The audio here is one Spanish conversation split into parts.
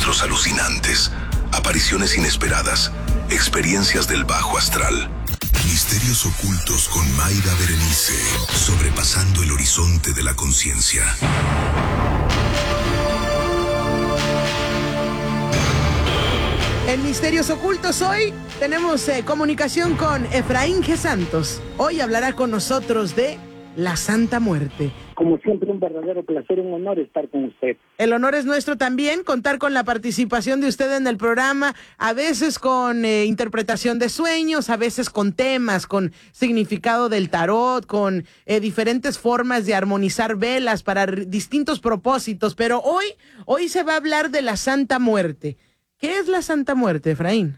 Rostros alucinantes, apariciones inesperadas, experiencias del bajo astral. Misterios ocultos con Mayra Berenice, sobrepasando el horizonte de la conciencia. En Misterios Ocultos hoy tenemos comunicación con Efraín G. Santos. Hoy hablará con nosotros de la Santa Muerte. Como siempre, un verdadero placer, un honor estar con usted. El honor es nuestro también, contar con la participación de usted en el programa, a veces con interpretación de sueños, a veces con temas, con significado del tarot, con diferentes formas de armonizar velas para distintos propósitos. Pero hoy se va a hablar de la Santa Muerte. ¿Qué es la Santa Muerte, Efraín?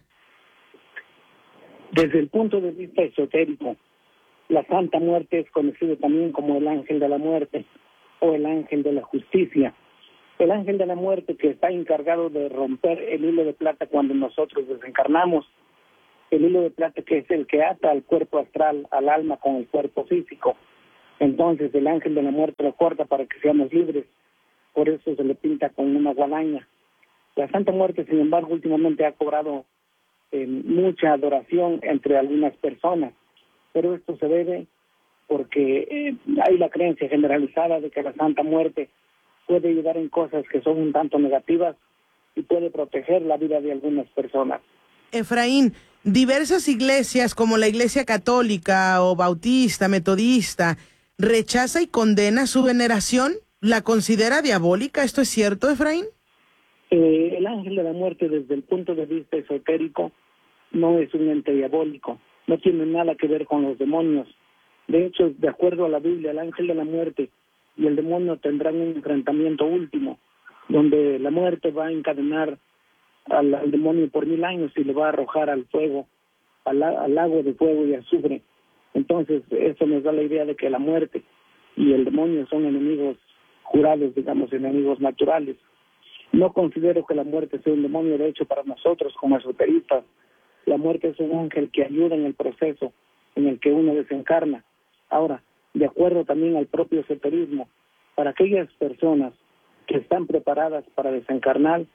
Desde el punto de vista esotérico, la Santa Muerte es conocido también como el ángel de la muerte o el ángel de la justicia. El ángel de la muerte que está encargado de romper el hilo de plata cuando nosotros desencarnamos. El hilo de plata que es el que ata al cuerpo astral, al alma con el cuerpo físico. Entonces el ángel de la muerte lo corta para que seamos libres. Por eso se le pinta con una guadaña. La Santa Muerte, sin embargo, últimamente ha cobrado mucha adoración entre algunas personas. Pero esto se debe porque hay la creencia generalizada de que la Santa Muerte puede ayudar en cosas que son un tanto negativas y puede proteger la vida de algunas personas. Efraín, diversas iglesias como la Iglesia Católica o Bautista, Metodista, rechaza y condena su veneración. ¿La considera diabólica? ¿Esto es cierto, Efraín? El ángel de la muerte, desde el punto de vista esotérico, no es un ente diabólico. No tiene nada que ver con los demonios. De hecho, de acuerdo a la Biblia, el ángel de la muerte y el demonio tendrán un enfrentamiento último, donde la muerte va a encadenar al demonio por 1000 años y le va a arrojar al fuego, al lago de fuego y azufre. Entonces, eso nos da la idea de que la muerte y el demonio son enemigos jurados, digamos, enemigos naturales. No considero que la muerte sea un demonio. De hecho, para nosotros como esoteristas, la muerte es un ángel que ayuda en el proceso en el que uno desencarna. Ahora, de acuerdo también al propio esoterismo, para aquellas personas que están preparadas para desencarnar,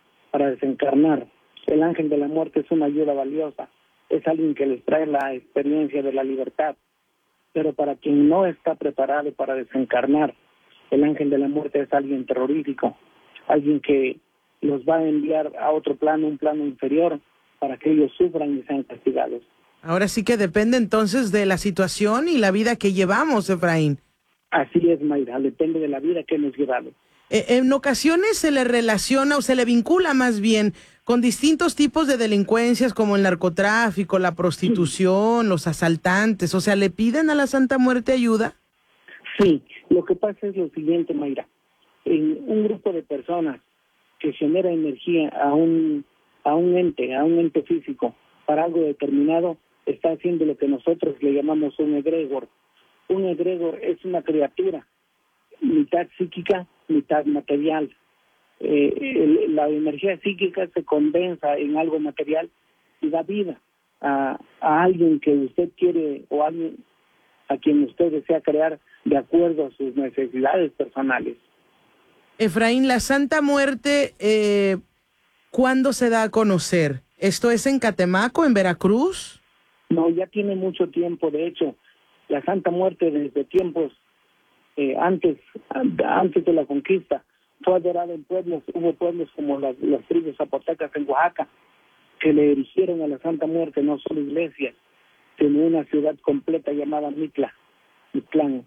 el ángel de la muerte es una ayuda valiosa, es alguien que les trae la experiencia de la libertad. Pero para quien no está preparado para desencarnar, el ángel de la muerte es alguien terrorífico, alguien que los va a enviar a otro plano, un plano inferior, para que ellos sufran y sean castigados. Ahora sí que depende entonces de la situación y la vida que llevamos, Efraín. Así es, Mayra, depende de la vida que hemos llevado. En ocasiones se le relaciona o se le vincula más bien con distintos tipos de delincuencias como el narcotráfico, la prostitución, los asaltantes. O sea, ¿le piden a la Santa Muerte ayuda? Sí, lo que pasa es lo siguiente, Mayra. En un grupo de personas que genera energía a un ente físico para algo determinado, está haciendo lo que nosotros le llamamos un egregor. Un egregor es una criatura, mitad psíquica, mitad material. La energía psíquica se condensa en algo material y da vida a alguien que usted quiere o alguien a quien usted desea crear de acuerdo a sus necesidades personales. Efraín, la Santa Muerte, ¿cuándo se da a conocer? ¿Esto es en Catemaco, en Veracruz? No, ya tiene mucho tiempo. De hecho, la Santa Muerte desde tiempos antes de la conquista fue adorada en pueblos. Hubo pueblos como las tribus zapotecas en Oaxaca que le erigieron a la Santa Muerte no solo iglesias, sino una ciudad completa llamada Mictlán,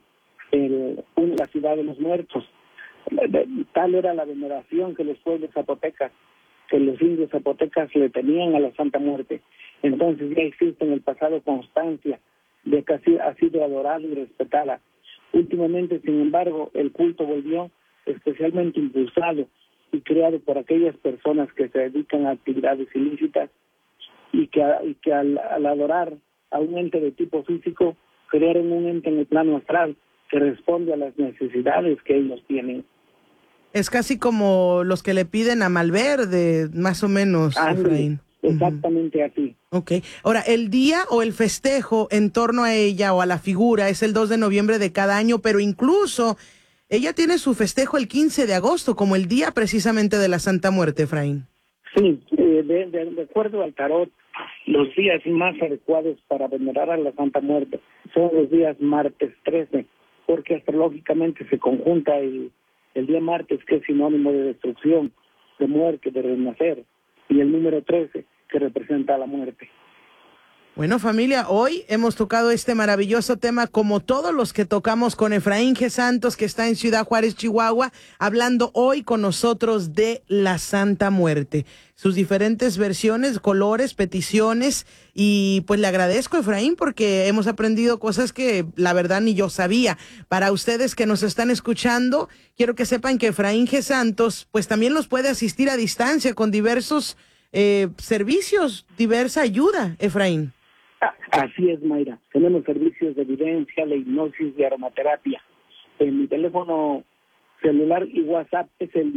la ciudad de los muertos. Tal era la veneración que los pueblos zapotecas, que los indios zapotecas le tenían a la Santa Muerte. Entonces ya existe en el pasado constancia de que ha sido adorada y respetada. Últimamente, sin embargo, el culto volvió especialmente impulsado y creado por aquellas personas que se dedican a actividades ilícitas y que al adorar a un ente de tipo físico, crearon un ente en el plano astral que responde a las necesidades que ellos tienen. Es casi como los que le piden a Malverde, más o menos, Efraín. Exactamente así. Ok. Ahora, el día o el festejo en torno a ella o a la figura es el 2 de noviembre de cada año, pero incluso ella tiene su festejo el 15 de agosto, como el día precisamente de la Santa Muerte, Efraín. Sí, de acuerdo al tarot, los días más adecuados para venerar a la Santa Muerte son los días martes 13, porque astrológicamente se conjunta el día martes, que es sinónimo de destrucción, de muerte, de renacer, y el número 13, que representa a la muerte. Bueno, familia, hoy hemos tocado este maravilloso tema, como todos los que tocamos con Efraín G. Santos, que está en Ciudad Juárez, Chihuahua, hablando hoy con nosotros de la Santa Muerte, sus diferentes versiones, colores, peticiones, y pues le agradezco, Efraín, porque hemos aprendido cosas que la verdad ni yo sabía. Para ustedes que nos están escuchando, quiero que sepan que Efraín G. Santos pues también los puede asistir a distancia con diversos servicios, diversa ayuda, Efraín. Así es, Mayra. Tenemos servicios de evidencia, de hipnosis, de aromaterapia. Mi teléfono celular y WhatsApp es el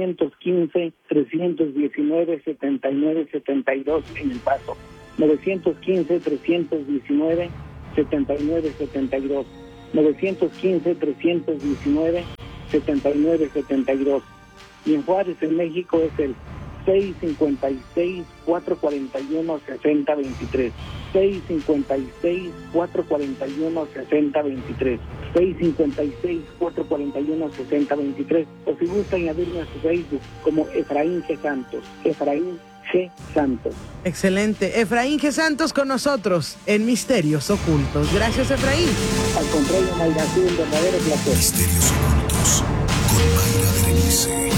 915-319-7972 en El Paso. 915-319-7972. 915-319-7972. Y en Juárez, en México, es el 656-441-6023. 656-441-6023. 656-441-6023. O si gusta añadirme a su Facebook como Efraín G. Santos. Efraín G. Santos. Excelente. Efraín G. Santos con nosotros en Misterios Ocultos. Gracias, Efraín. Al contrario, Mayra, ha sido un verdadero placer. Misterios Ocultos con Mayra Berenice.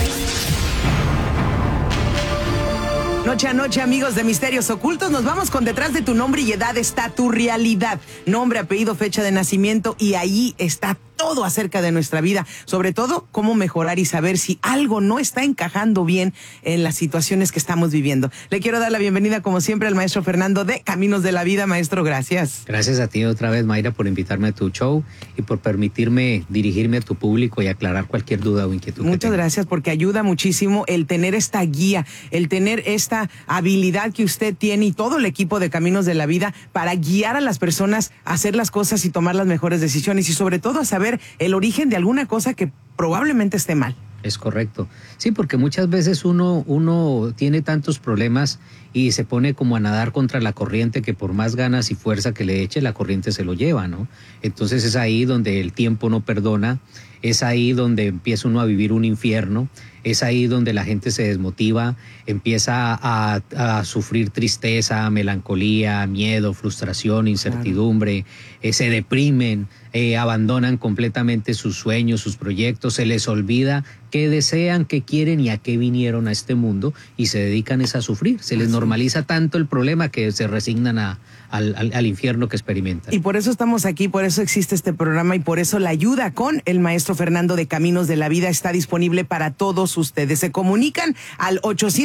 Noche a noche, amigos de Misterios Ocultos, nos vamos con Detrás de tu nombre y edad está tu realidad. Nombre, apellido, fecha de nacimiento, y ahí está todo acerca de nuestra vida, sobre todo cómo mejorar y saber si algo no está encajando bien en las situaciones que estamos viviendo. Le quiero dar la bienvenida, como siempre, al maestro Fernando de Caminos de la Vida. Maestro, gracias. Gracias a ti otra vez, Mayra, por invitarme a tu show y por permitirme dirigirme a tu público y aclarar cualquier duda o inquietud. Muchas gracias, porque ayuda muchísimo el tener esta guía, el tener esta habilidad que usted tiene y todo el equipo de Caminos de la Vida para guiar a las personas a hacer las cosas y tomar las mejores decisiones, y sobre todo a saber el origen de alguna cosa que probablemente esté mal. Es correcto. Sí, porque muchas veces uno tiene tantos problemas y se pone como a nadar contra la corriente, que por más ganas y fuerza que le eche, la corriente se lo lleva, ¿no? Entonces es ahí donde el tiempo no perdona, es ahí donde empieza uno a vivir un infierno, es ahí donde la gente se desmotiva, empieza a sufrir tristeza, melancolía, miedo, frustración, incertidumbre, se deprimen, abandonan completamente sus sueños, sus proyectos, se les olvida qué desean, qué quieren y a qué vinieron a este mundo, y se dedican a sufrir. Se les normaliza tanto el problema que se resignan al infierno que experimentan. Y por eso estamos aquí, por eso existe este programa y por eso la ayuda con el maestro Fernando de Caminos de la Vida está disponible para todos ustedes. Se comunican al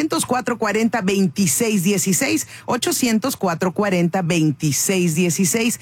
800-440-2616, 800-440-2616,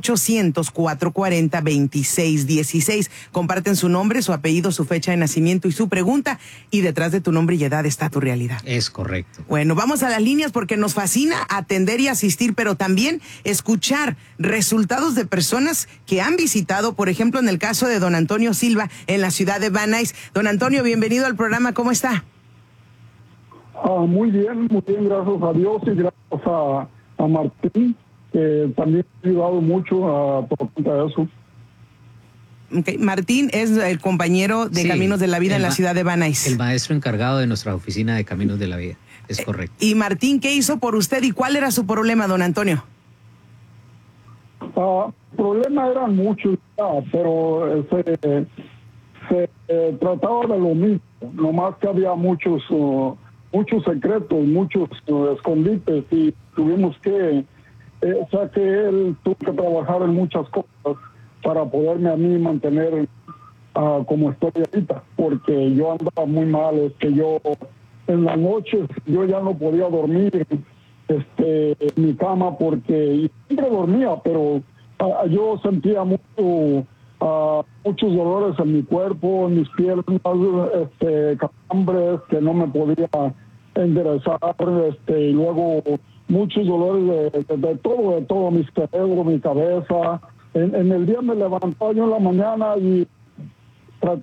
800-440-2616. Comparten su nombre, su apellido, su fecha de nacimiento y su pregunta, y detrás de tu nombre y edad está tu realidad. Es correcto. Bueno, vamos a las líneas porque nos fascina atender y asistir, pero también escuchar resultados de personas que han visitado, por ejemplo, en el caso de don Antonio Silva en la ciudad de Van Nuys. Don Antonio, bienvenido al programa, ¿cómo está? Muy bien, gracias a Dios y gracias a Martín, que también ha ayudado mucho por cuenta de eso. Okay. Martín es el compañero de Caminos de la Vida en la ciudad de Van Nuys. El maestro encargado de nuestra oficina de Caminos de la Vida, es correcto. Y Martín, ¿qué hizo por usted y cuál era su problema, don Antonio? Problemas eran muchos, pero se trataba de lo mismo, nomás que había muchos secretos, muchos escondites, y tuvimos que, o sea que él tuvo que trabajar en muchas cosas para poderme a mí mantener como estoy ahorita, porque yo andaba muy mal, yo en las noches yo ya no podía dormir en mi cama, porque siempre dormía, pero yo sentía muchos dolores en mi cuerpo, en mis piernas, calambres que no me podía enderezar, y luego muchos dolores de todo, mi cerebro, mi cabeza. En el día me levantaba yo en la mañana y trataba de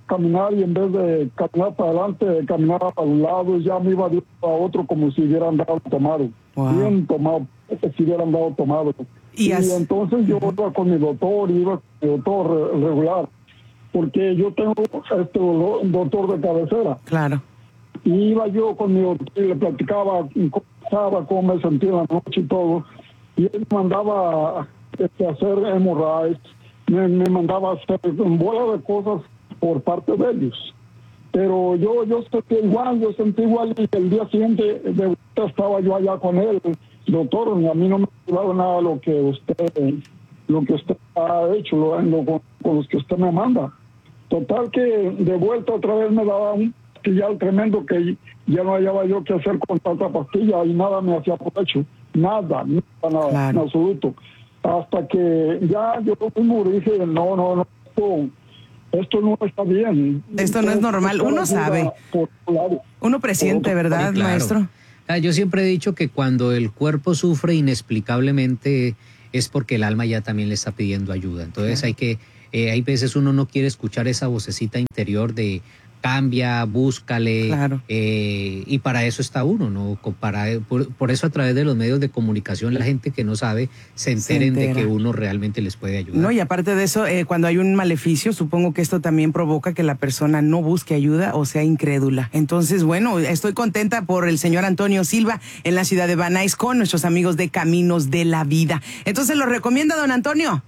caminar y en vez de caminar para adelante, caminaba para un lado y ya me iba de uno a otro como si hubiera andado tomado. Wow. Bien tomado, si hubiera andado tomado. Y entonces yo iba con mi doctor, regular, porque yo tengo doctor de cabecera. Claro. Y iba yo con mi doctor y le platicaba cómo me sentía en la noche y todo. Y él me mandaba hacer hemorragias, me mandaba hacer un bola de cosas por parte de ellos. Pero yo sentí igual y el día siguiente de vuelta estaba yo allá con él. Doctor, a mí no me ha ayudado nada lo que usted ha hecho, con los que usted me manda. Total que de vuelta otra vez me daba un pastillal tremendo que ya no hallaba yo qué hacer con tanta pastilla y nada me hacía provecho. Nada, claro. En absoluto. Hasta que ya yo mismo dije, no, esto no está bien. Esto no es normal, uno sabe. Uno presiente, ¿verdad, claro, maestro? Yo siempre he dicho que cuando el cuerpo sufre inexplicablemente es porque el alma ya también le está pidiendo ayuda. Entonces hay veces uno no quiere escuchar esa vocecita interior de cambia, búscale, claro. Y para eso está uno, ¿no? Por eso a través de los medios de comunicación la gente que no sabe se enteren de que uno realmente les puede ayudar. No, y aparte de eso, cuando hay un maleficio, supongo que esto también provoca que la persona no busque ayuda o sea incrédula. Entonces, bueno, estoy contenta por el señor Antonio Silva en la ciudad de Van Nuys con nuestros amigos de Caminos de la Vida. Entonces, ¿lo recomienda, don Antonio?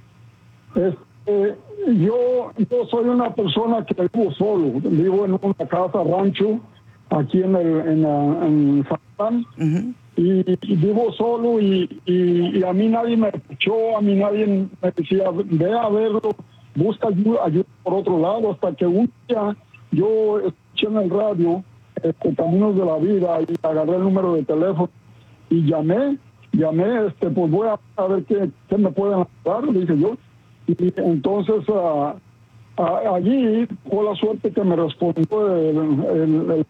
Yo soy una persona que vivo solo, vivo en una casa rancho aquí en San Juan, y vivo solo y a mí nadie me escuchó, a mí nadie me decía ve a verlo, busca ayuda por otro lado, hasta que un día yo escuché en el radio Caminos de la Vida y agarré el número de teléfono y llamé, pues voy a ver qué me pueden ayudar, dije yo. Y entonces allí fue la suerte que me respondió el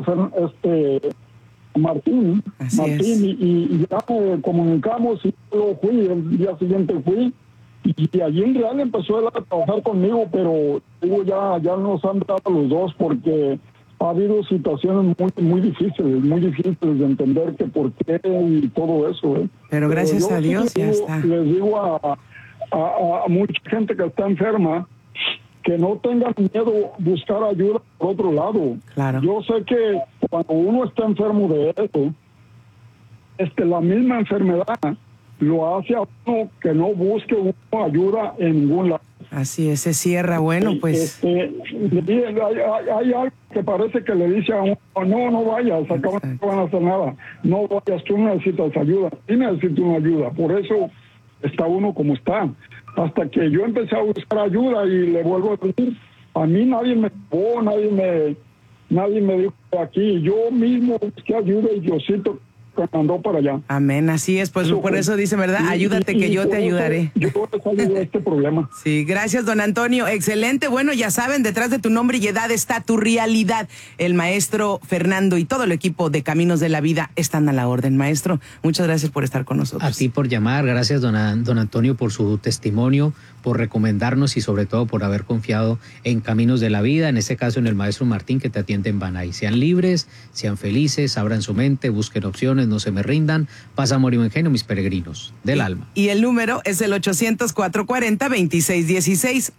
Martín, y ya comunicamos y yo fui, el día siguiente fui y allí en real empezó él a trabajar conmigo, pero digo, ya nos han dado los dos porque ha habido situaciones muy difíciles de entender que por qué y todo eso. Pero gracias a Dios ya está. Les digo a mucha gente que está enferma que no tengan miedo buscar ayuda por otro lado. Claro. Yo sé que cuando uno está enfermo de eso, la misma enfermedad lo hace a uno que no busque uno ayuda en ningún lado. Así es, se cierra, bueno, pues... hay algo que parece que le dice a uno, no vayas, acá no van a hacer nada, no vayas, tú necesitas ayuda, sí necesito una ayuda, por eso está uno como está. Hasta que yo empecé a buscar ayuda y le vuelvo a decir, a mí nadie me llevó, nadie me dijo aquí, yo mismo busqué ayuda y Diosito me mandó para allá. Amén, así es, pues por eso dice, ¿verdad? Ayúdate que yo te ayudaré. Yo te ayudo a este problema. Sí, gracias, don Antonio, excelente. Bueno, ya saben, detrás de tu nombre y edad está tu realidad. El maestro Fernando y todo el equipo de Caminos de la Vida están a la orden. Maestro, muchas gracias por estar con nosotros. A ti por llamar, gracias don Antonio por su testimonio, por recomendarnos y sobre todo por haber confiado en Caminos de la Vida, en este caso en el maestro Martín que te atiende en Van Nuys. Sean libres, sean felices, abran su mente, busquen opciones, no se me rindan. Paz, amor y buen genio, mis peregrinos del alma. Y el número es el 800-440-2616,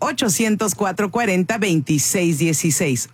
800-440-2616,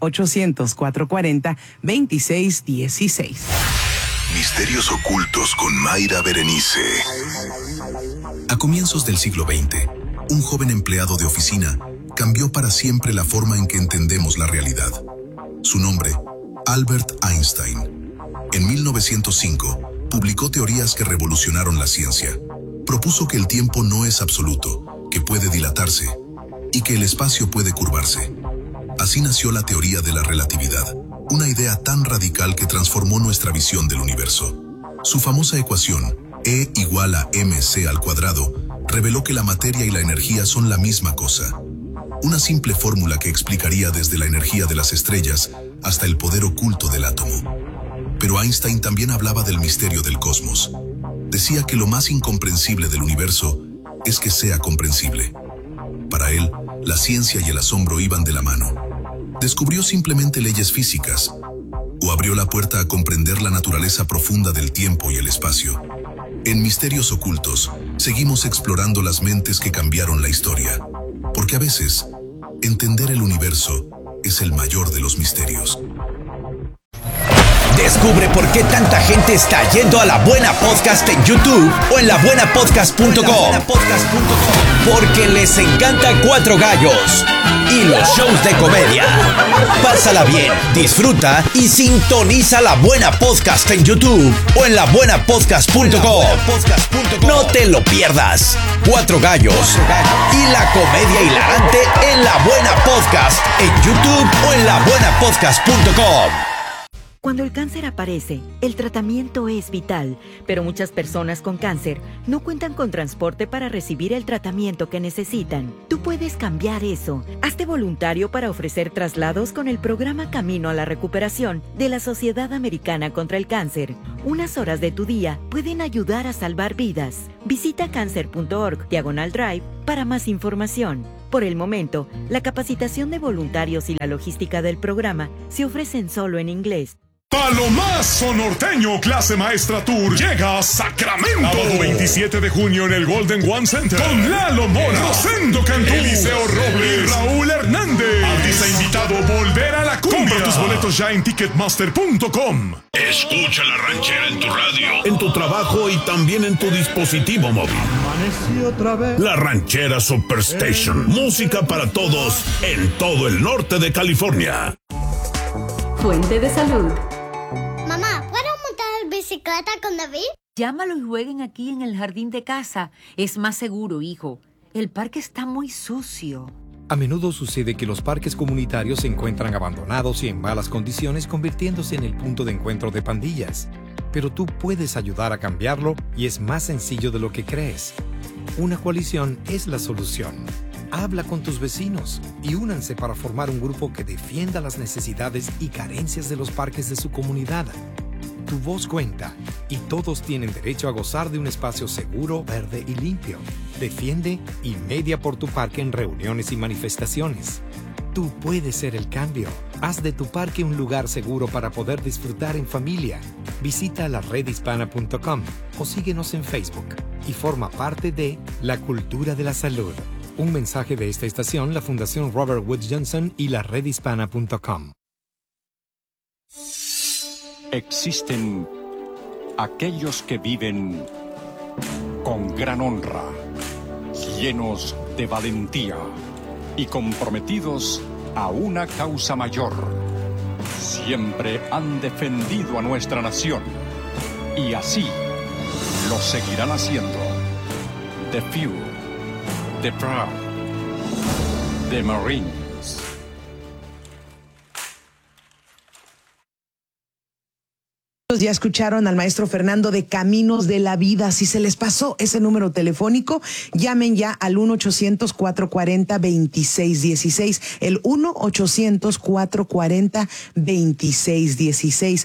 800-440-2616. Misterios ocultos con Mayra Berenice. A comienzos del siglo XX, un joven empleado de oficina cambió para siempre la forma en que entendemos la realidad. Su nombre, Albert Einstein. En 1905, publicó teorías que revolucionaron la ciencia. Propuso que el tiempo no es absoluto, que puede dilatarse y que el espacio puede curvarse. Así nació la teoría de la relatividad, una idea tan radical que transformó nuestra visión del universo. Su famosa ecuación, E igual a mc al cuadrado, reveló que la materia y la energía son la misma cosa. Una simple fórmula que explicaría desde la energía de las estrellas hasta el poder oculto del átomo. Pero Einstein también hablaba del misterio del cosmos. Decía que lo más incomprensible del universo es que sea comprensible. Para él, la ciencia y el asombro iban de la mano. ¿Descubrió simplemente leyes físicas? ¿O abrió la puerta a comprender la naturaleza profunda del tiempo y el espacio? En Misterios Ocultos, seguimos explorando las mentes que cambiaron la historia. Porque a veces, entender el universo es el mayor de los misterios. Descubre por qué tanta gente está yendo a La Buena Podcast en YouTube o en labuenapodcast.com. Porque les encanta Cuatro Gallos y los shows de comedia. Pásala bien, disfruta y sintoniza La Buena Podcast en YouTube o en labuenapodcast.com. No te lo pierdas. Cuatro Gallos y la comedia hilarante en La Buena Podcast en YouTube o en labuenapodcast.com. Cuando el cáncer aparece, el tratamiento es vital, pero muchas personas con cáncer no cuentan con transporte para recibir el tratamiento que necesitan. Tú puedes cambiar eso. Hazte voluntario para ofrecer traslados con el programa Camino a la Recuperación de la Sociedad Americana contra el Cáncer. Unas horas de tu día pueden ayudar a salvar vidas. Visita cancer.org/drive para más información. Por el momento, la capacitación de voluntarios y la logística del programa se ofrecen solo en inglés. Palomazo Norteño Clase Maestra Tour llega a Sacramento. Sábado 27 de junio en el Golden One Center. Con Lalo Mora, Rosendo Cantú, Eliseo Robles y Raúl Hernández. Artista invitado Volver a la Cumbia. Compra tus boletos ya en Ticketmaster.com. Escucha La Ranchera en tu radio, en tu trabajo y también en tu dispositivo móvil. La Ranchera Superstation. Música para todos en todo el norte de California. Fuente de salud. Mamá, ¿puedo montar en bicicleta con David? Llámalo y jueguen aquí en el jardín de casa. Es más seguro, hijo. El parque está muy sucio. A menudo sucede que los parques comunitarios se encuentran abandonados y en malas condiciones, convirtiéndose en el punto de encuentro de pandillas. Pero tú puedes ayudar a cambiarlo y es más sencillo de lo que crees. Una coalición es la solución. Habla con tus vecinos y únanse para formar un grupo que defienda las necesidades y carencias de los parques de su comunidad. Tu voz cuenta y todos tienen derecho a gozar de un espacio seguro, verde y limpio. Defiende y media por tu parque en reuniones y manifestaciones. Tú puedes ser el cambio. Haz de tu parque un lugar seguro para poder disfrutar en familia. Visita laredhispana.com o síguenos en Facebook y forma parte de La Cultura de la Salud. Un mensaje de esta estación, la Fundación Robert Wood Johnson y laredhispana.com. Existen aquellos que viven con gran honra, llenos de valentía y comprometidos a una causa mayor. Siempre han defendido a nuestra nación y así lo seguirán haciendo. The Few, The Proud, The Marines. Ya escucharon al maestro Fernando de Caminos de la Vida. Si se les pasó ese número telefónico, llamen ya al 1-800-440-2616. El 1-800-440-2616.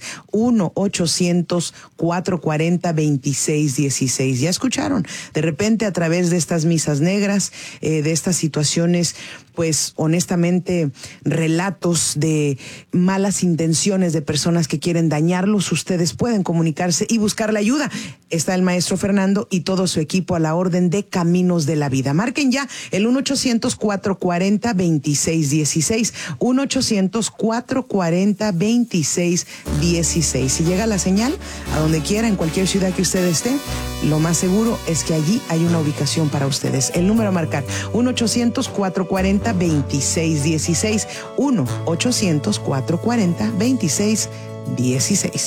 1-800-440-2616. Ya escucharon. De repente, a través de estas misas negras, de estas situaciones, pues honestamente, relatos de malas intenciones de personas que quieren dañarlos, ustedes pueden comunicarse y buscar la ayuda. Está el maestro Fernando y todo su equipo a la orden de Caminos de la Vida. Marquen ya el 1-800-440-2616. 1-800-440-2616. Si llega la señal, a donde quiera, en cualquier ciudad que usted esté, lo más seguro es que allí hay una ubicación para ustedes. El número a marcar, 1-800-440-2616. 1-800-440-2616.